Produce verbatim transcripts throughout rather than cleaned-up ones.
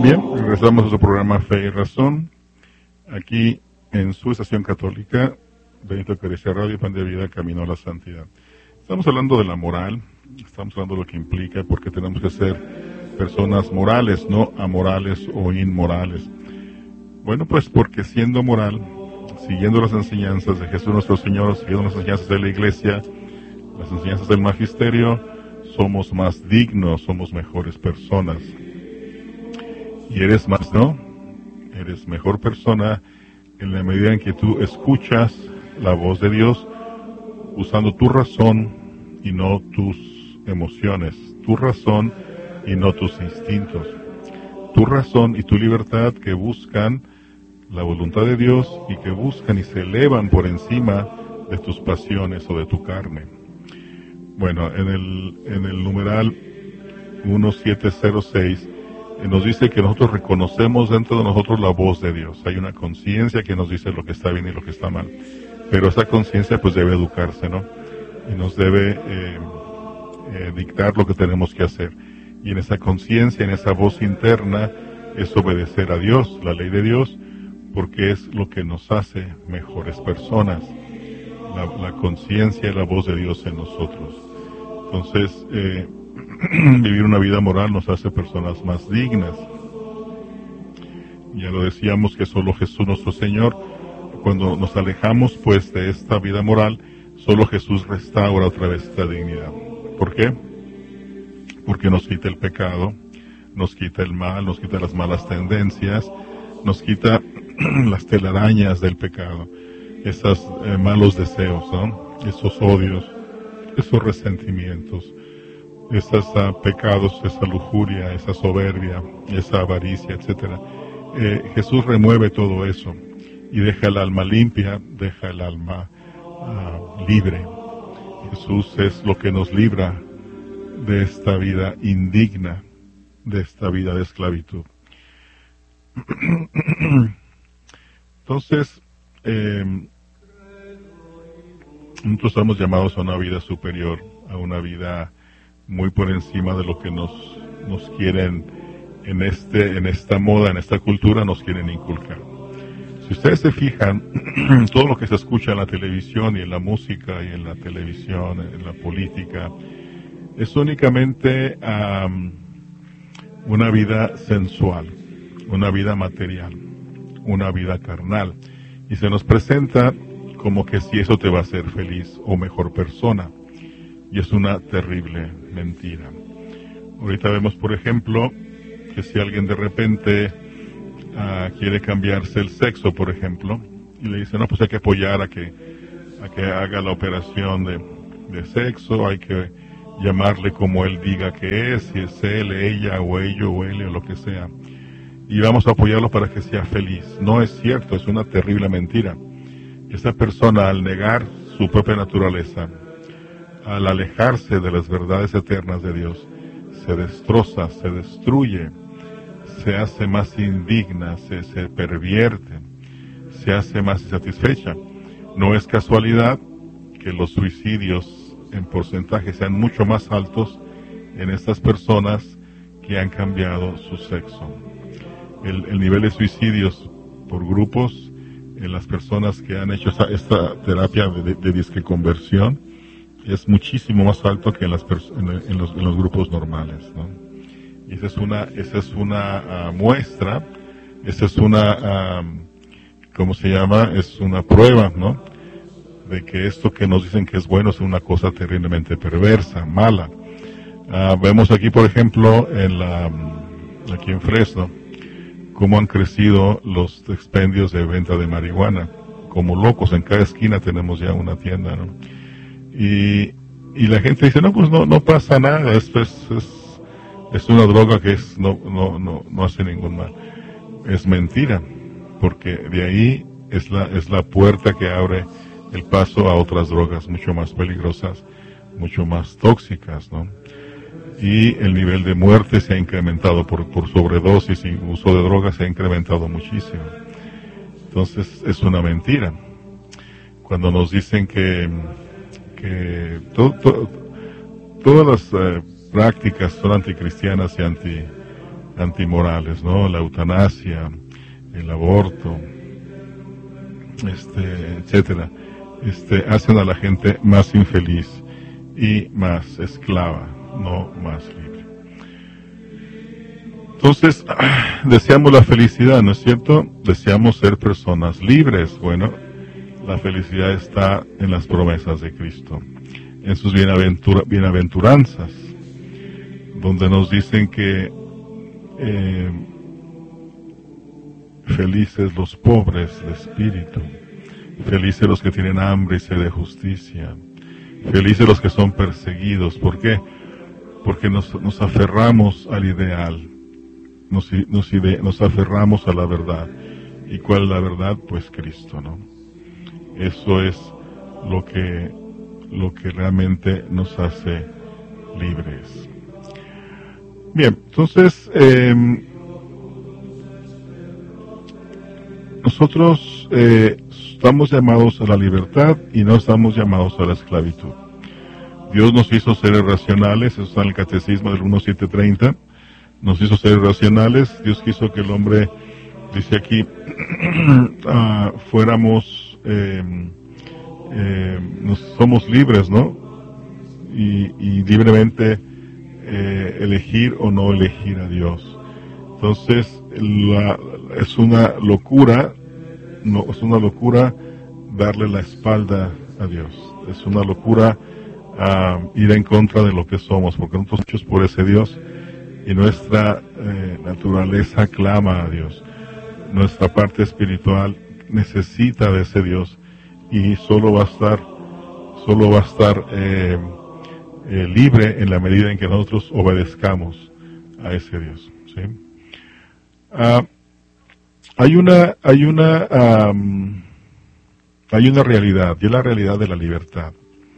Bien, regresamos a su programa Fe y Razón, aquí en su estación católica, Benito Eucaristía Radio, Pan de Vida, Camino a la Santidad. Estamos hablando de la moral, estamos hablando de lo que implica, porque tenemos que ser personas morales, no amorales o inmorales. Bueno, pues porque siendo moral, siguiendo las enseñanzas de Jesús nuestro Señor, siguiendo las enseñanzas de la Iglesia, las enseñanzas del Magisterio, somos más dignos, somos mejores personas. Y eres más, ¿no? Eres mejor persona en la medida en que tú escuchas la voz de Dios usando tu razón y no tus emociones, tu razón y no tus instintos, tu razón y tu libertad que buscan la voluntad de Dios y que buscan y se elevan por encima de tus pasiones o de tu carne. Bueno, en el, en el numeral diecisiete cero seis nos dice que nosotros reconocemos dentro de nosotros la voz de Dios. Hay una conciencia que nos dice lo que está bien y lo que está mal. Pero esa conciencia pues debe educarse, ¿no? Y nos debe eh, eh, dictar lo que tenemos que hacer. Y en esa conciencia, en esa voz interna, es obedecer a Dios, la ley de Dios, porque es lo que nos hace mejores personas. La, la conciencia y la voz de Dios en nosotros. Entonces, eh, vivir una vida moral nos hace personas más dignas. Ya lo decíamos que solo Jesús nuestro Señor, cuando nos alejamos pues de esta vida moral, solo Jesús restaura otra vez esta dignidad. ¿Por qué? Porque nos quita el pecado, nos quita el mal, nos quita las malas tendencias, nos quita las telarañas del pecado, esos eh, malos deseos, ¿no? Esos odios, esos resentimientos, esos uh, pecados, esa lujuria, esa soberbia, esa avaricia, etcétera. Eh, Jesús remueve todo eso y deja el alma limpia, deja el alma uh, libre. Jesús es lo que nos libra de esta vida indigna, de esta vida de esclavitud. Entonces, eh, nosotros estamos llamados a una vida superior, a una vida muy por encima de lo que nos, nos quieren en este, en esta moda, en esta cultura, nos quieren inculcar. Si ustedes se fijan, todo lo que se escucha en la televisión y en la música y en la televisión, en la política, es únicamente um, una vida sensual, una vida material, una vida carnal, y se nos presenta como que si eso te va a hacer feliz o mejor persona. Y es una terrible mentira. Ahorita vemos, por ejemplo, que si alguien de repente uh, quiere cambiarse el sexo, por ejemplo, y le dice, no, pues hay que apoyar a que, a que haga la operación de, de sexo, hay que llamarle como él diga que es, si es él, ella, o ello, o él, o lo que sea. Y vamos a apoyarlo para que sea feliz. No es cierto, es una terrible mentira. Esa persona, al negar su propia naturaleza, al alejarse de las verdades eternas de Dios, se destroza, se destruye, se hace más indigna, se, se pervierte, se hace más insatisfecha. No es casualidad que los suicidios en porcentaje sean mucho más altos en estas personas que han cambiado su sexo. El, el nivel de suicidios por grupos en las personas que han hecho esta, esta terapia de, de, de disque conversión es muchísimo más alto que en, las en, en, los, en los grupos normales, ¿no? Y esa es una, esa es una uh, muestra, esa es una, uh, ¿cómo se llama? Es una prueba, ¿no? De que esto que nos dicen que es bueno es una cosa terriblemente perversa, mala. Uh, vemos aquí, por ejemplo, en la, aquí en Fresno, cómo han crecido los expendios de venta de marihuana. Como locos, en cada esquina tenemos ya una tienda, ¿no? Y, y la gente dice, no, pues no, no pasa nada, esto es, es, es una droga que es, no, no, no, no hace ningún mal. Es mentira, porque de ahí es la, es la puerta que abre el paso a otras drogas mucho más peligrosas, mucho más tóxicas, ¿no? Y el nivel de muerte se ha incrementado por, por sobredosis y uso de drogas se ha incrementado muchísimo. Entonces es una mentira. Cuando nos dicen que que to, to, todas las eh, prácticas son anticristianas y anti antimorales, ¿no? La eutanasia, el aborto, este, etcétera, este, hacen a la gente más infeliz y más esclava, no más libre. Entonces, deseamos la felicidad, ¿no es cierto? Deseamos ser personas libres. Bueno, la felicidad está en las promesas de Cristo, en sus bienaventura, bienaventuranzas, donde nos dicen que eh, felices los pobres de espíritu, felices los que tienen hambre y sed de justicia, felices los que son perseguidos. ¿Por qué? Porque nos, nos aferramos al ideal, nos, nos, ide, nos aferramos a la verdad. ¿Y cuál es la verdad? Pues Cristo, ¿no? Eso es lo que, lo que realmente nos hace libres. Bien, entonces, eh, nosotros eh, estamos llamados a la libertad y no estamos llamados a la esclavitud. Dios nos hizo seres racionales, eso está en el Catecismo del uno siete treinta, nos hizo seres racionales. Dios quiso que el hombre, dice aquí, uh, fuéramos, eh, eh, nos, somos libres, ¿no? Y, y libremente eh, elegir o no elegir a Dios. Entonces, la, es una locura, no, es una locura darle la espalda a Dios. Es una locura uh, ir en contra de lo que somos, porque nosotros somos hechos por ese Dios y nuestra eh, naturaleza clama a Dios. Nuestra parte espiritual necesita de ese Dios y solo va a estar, solo va a estar eh, eh, libre en la medida en que nosotros obedezcamos a ese Dios, ¿sí? Uh, hay una, hay una, um, hay una realidad, y es la realidad de la libertad.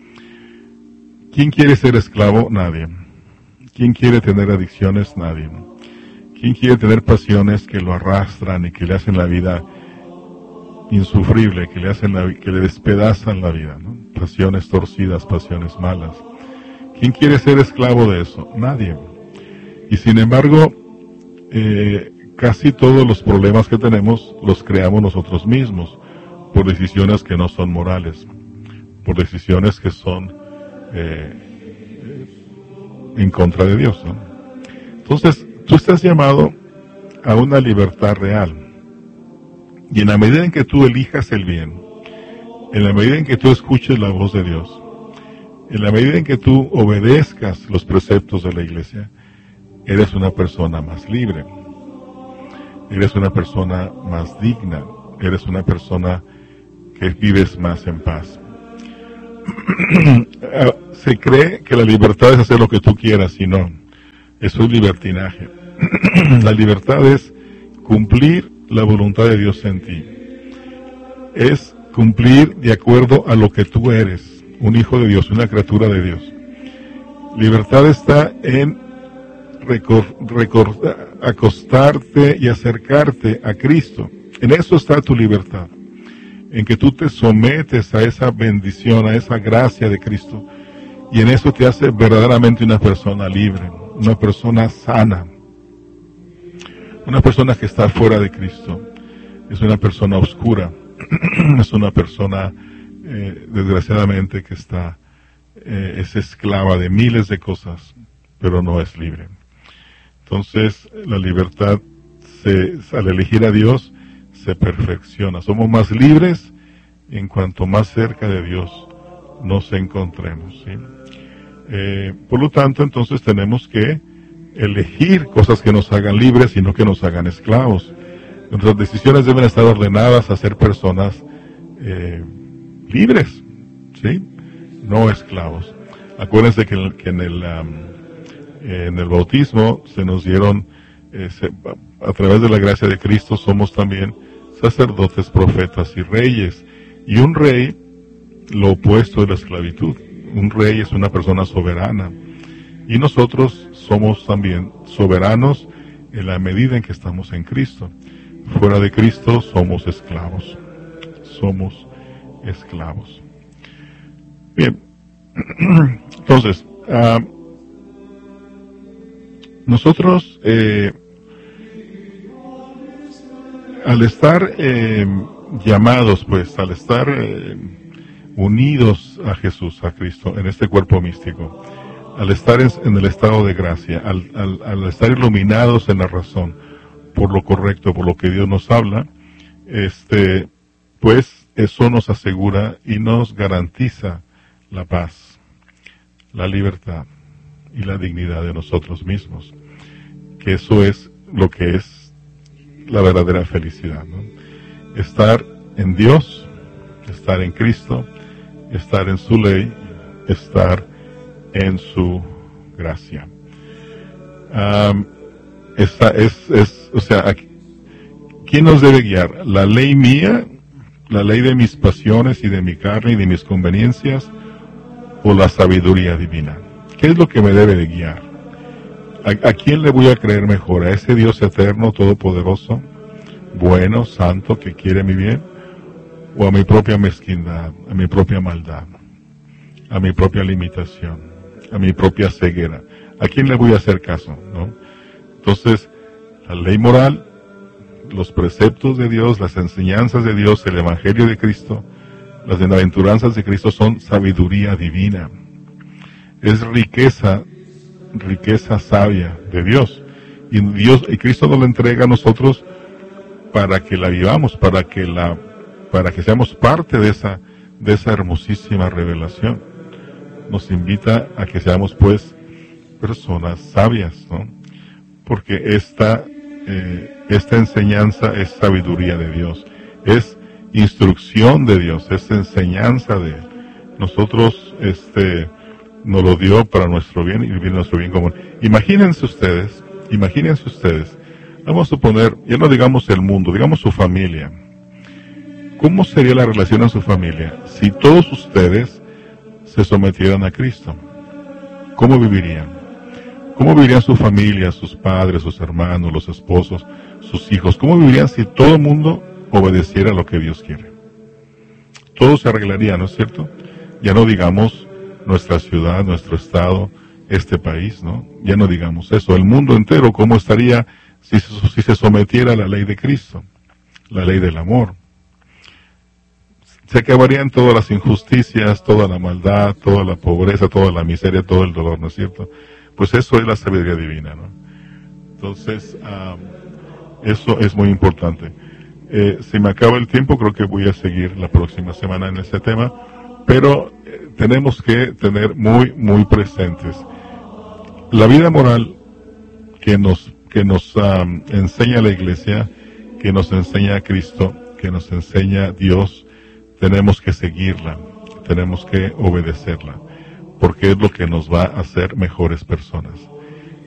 ¿Quién quiere ser esclavo? Nadie. ¿Quién quiere tener adicciones? Nadie. ¿Quién quiere tener pasiones que lo arrastran y que le hacen la vida insufrible, que le hacen la, que le despedazan la vida, ¿no? Pasiones torcidas, pasiones malas. ¿Quién quiere ser esclavo de eso? Nadie. Y sin embargo, eh, casi todos los problemas que tenemos los creamos nosotros mismos, por decisiones que no son morales, por decisiones que son eh, en contra de Dios, ¿no? Entonces, tú estás llamado a una libertad real. Y en la medida en que tú elijas el bien, en la medida en que tú escuches la voz de Dios, en la medida en que tú obedezcas los preceptos de la iglesia, eres una persona más libre. Eres una persona más digna, eres una persona que vives más en paz. Se cree que la libertad es hacer lo que tú quieras, y no, eso es libertinaje. La libertad es cumplir la voluntad de Dios en ti. Es cumplir de acuerdo a lo que tú eres, un hijo de Dios, una criatura de Dios. Libertad está en Recor, recor, acostarte y acercarte a Cristo. En eso está tu libertad, en que tú te sometes a esa bendición, a esa gracia de Cristo, y en eso te hace verdaderamente una persona libre, una persona sana. Una persona que está fuera de Cristo es una persona oscura, es una persona eh, desgraciadamente que está eh, es esclava de miles de cosas, pero no es libre. Entonces, la libertad, se, al elegir a Dios, se perfecciona. Somos más libres en cuanto más cerca de Dios nos encontremos, ¿sí? Eh, por lo tanto, entonces tenemos que elegir cosas que nos hagan libres y no que nos hagan esclavos. Nuestras decisiones deben estar ordenadas a ser personas eh, libres, ¿sí? No esclavos. Acuérdense que, que en el... Um, en el bautismo se nos dieron, eh, se, a través de la gracia de Cristo somos también sacerdotes, profetas y reyes. Y un rey, lo opuesto de la esclavitud. Un rey es una persona soberana. Y nosotros somos también soberanos en la medida en que estamos en Cristo. Fuera de Cristo somos esclavos. Somos esclavos. Bien. Entonces, uh, nosotros eh, al estar eh, llamados, pues, al estar eh, unidos a Jesús, a Cristo, en este cuerpo místico, al estar en, en el estado de gracia, al, al, al estar iluminados en la razón, por lo correcto, por lo que Dios nos habla, este, pues eso nos asegura y nos garantiza la paz, la libertad y la dignidad de nosotros mismos, que eso es lo que es la verdadera felicidad, ¿no? Estar en Dios, estar en Cristo, estar en su ley, estar en su gracia. Um, esta es, es, o sea, aquí, ¿quién nos debe guiar? ¿La ley mía, la ley de mis pasiones y de mi carne y de mis conveniencias, o la sabiduría divina? ¿Qué es lo que me debe de guiar? ¿A, a quién le voy a creer mejor? ¿A ese Dios eterno, todopoderoso, bueno, santo, que quiere mi bien? ¿O a mi propia mezquindad, a mi propia maldad, a mi propia limitación, a mi propia ceguera? ¿A quién le voy a hacer caso, no? Entonces, la ley moral, los preceptos de Dios, las enseñanzas de Dios, el Evangelio de Cristo, las bienaventuranzas de Cristo son sabiduría divina. Es riqueza, riqueza sabia de Dios. Y Dios, y Cristo nos la entrega a nosotros para que la vivamos, para que la, para que seamos parte de esa, de esa hermosísima revelación. Nos invita a que seamos, pues, personas sabias, ¿no? Porque esta, eh, esta enseñanza es sabiduría de Dios, es instrucción de Dios, es enseñanza de Él. Nosotros, este, nos lo dio para nuestro bien y vivir nuestro bien común. Imagínense ustedes, imagínense ustedes, vamos a suponer, ya no digamos el mundo, digamos su familia. ¿Cómo sería la relación en su familia si todos ustedes se sometieran a Cristo? ¿Cómo vivirían? ¿Cómo vivirían su familia, sus padres, sus hermanos, los esposos, sus hijos? ¿Cómo vivirían si todo el mundo obedeciera lo que Dios quiere? Todo se arreglaría, ¿no es cierto? Ya no digamos nuestra ciudad, nuestro estado, este país, ¿no? Ya no digamos eso. El mundo entero, ¿cómo estaría si, si se sometiera a la ley de Cristo? La ley del amor. Se acabarían todas las injusticias, toda la maldad, toda la pobreza, toda la miseria, todo el dolor, ¿no es cierto? Pues eso es la sabiduría divina, ¿no? Entonces, um, eso es muy importante. Eh, si me acaba el tiempo, creo que voy a seguir la próxima semana en ese tema, pero eh, tenemos que tener muy, muy presentes la vida moral que nos, que nos um, enseña la Iglesia, que nos enseña Cristo, que nos enseña Dios. Tenemos que seguirla, tenemos que obedecerla, porque es lo que nos va a hacer mejores personas.